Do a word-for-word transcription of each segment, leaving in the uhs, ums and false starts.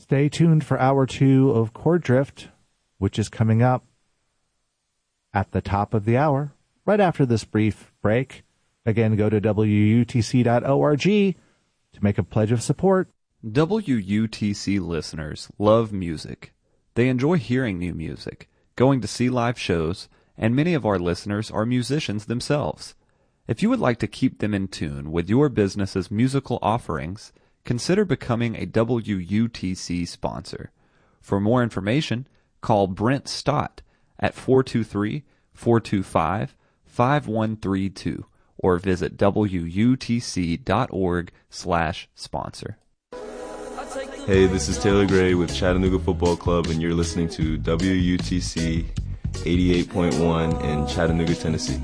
Stay tuned for hour two of Chord Drift, which is coming up at the top of the hour, right after this brief break. Again, go to W U T C dot org to make a pledge of support. W U T C listeners love music. They enjoy hearing new music, going to see live shows, and many of our listeners are musicians themselves. If you would like to keep them in tune with your business's musical offerings, consider becoming a W U T C sponsor. For more information, call Brent Stott at four two three, four two five, five one three two or visit W U T C dot org slash sponsor. Hey, this is Taylor Gray with Chattanooga Football Club, and you're listening to W U T C eighty-eight point one in Chattanooga, Tennessee.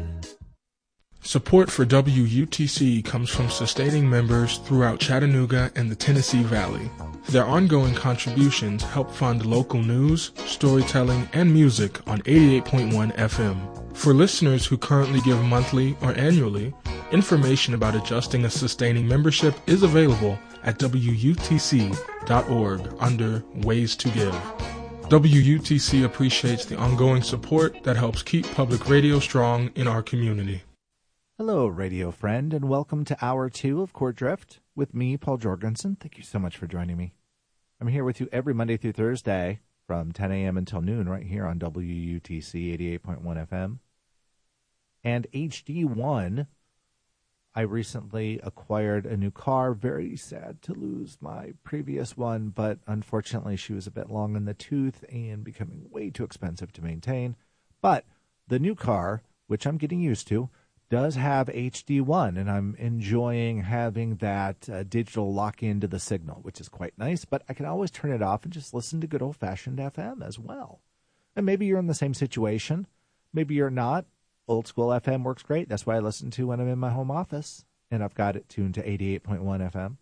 Support for W U T C comes from sustaining members throughout Chattanooga and the Tennessee Valley. Their ongoing contributions help fund local news, storytelling, and music on eighty-eight point one F M. For listeners who currently give monthly or annually, information about adjusting a sustaining membership is available at W U T C dot org under Ways to Give. W U T C appreciates the ongoing support that helps keep public radio strong in our community. Hello, radio friend, and welcome to Hour two of Chord Drift with me, Paul Jorgensen. Thank you so much for joining me. I'm here with you every Monday through Thursday from ten a.m. until noon right here on W U T C eighty-eight point one F M. And H D one, I recently acquired a new car. Very sad to lose my previous one, but unfortunately she was a bit long in the tooth and becoming way too expensive to maintain. But the new car, which I'm getting used to, does have H D one, and I'm enjoying having that uh, digital lock into the signal, which is quite nice, but I can always turn it off and just listen to good old-fashioned F M as well. And maybe you're in the same situation. Maybe you're not. Old school F M works great. That's what I listen to when I'm in my home office, and I've got it tuned to eighty-eight point one F M.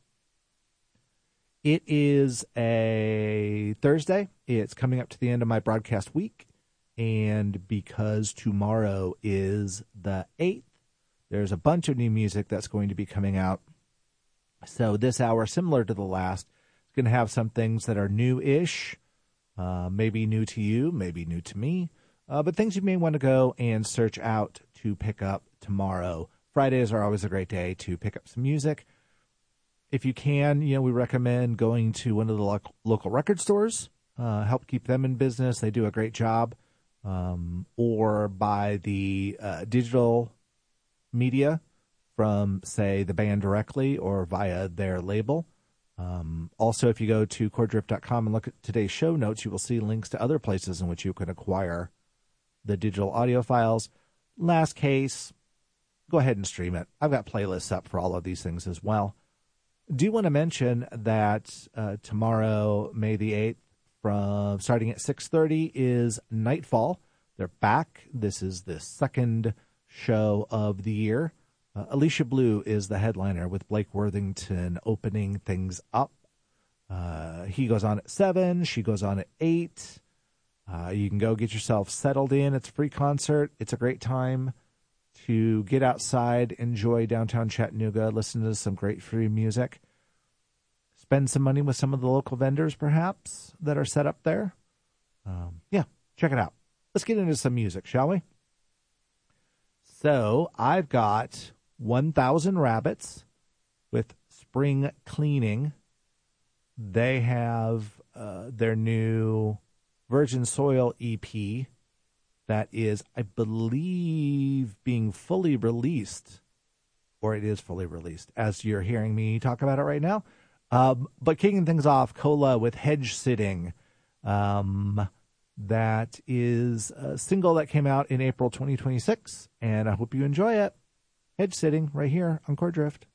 It is a Thursday. It's coming up to the end of my broadcast week, and because tomorrow is the eighth, there's a bunch of new music that's going to be coming out. So this hour, similar to the last, is going to have some things that are new-ish, uh, maybe new to you, maybe new to me, uh, but things you may want to go and search out to pick up tomorrow. Fridays are always a great day to pick up some music. If you can, you know, we recommend going to one of the lo- local record stores, uh, help keep them in business. They do a great job. Um, or buy the uh, digital media from, say, the band directly or via their label. Um, also, if you go to chord drift dot com and look at today's show notes, you will see links to other places in which you can acquire the digital audio files. Last case, go ahead and stream it. I've got playlists up for all of these things as well. Do want to mention that uh, tomorrow, May the eighth, from starting at six thirty is Nightfall. They're back. This is the second show of the year. Uh, Alicia Blue is the headliner with Blake Worthington opening things up. Uh, he goes on at seven. She goes on at eight. Uh, you can go get yourself settled in. It's a free concert. It's a great time to get outside, enjoy downtown Chattanooga, listen to some great free music. Spend some money with some of the local vendors, perhaps, that are set up there. Um, yeah, check it out. Let's get into some music, shall we? So I've got one thousand Rabbits with Spring Cleaning. They have uh, their new Virgin Soil E P that is, I believe, being fully released, or it is fully released, as you're hearing me talk about it right now. Um, but kicking things off, Cola with Hedge Sitting. Um, that is a single that came out in April twenty twenty-six, and I hope you enjoy it. Hedge Sitting right here on Chord Drift.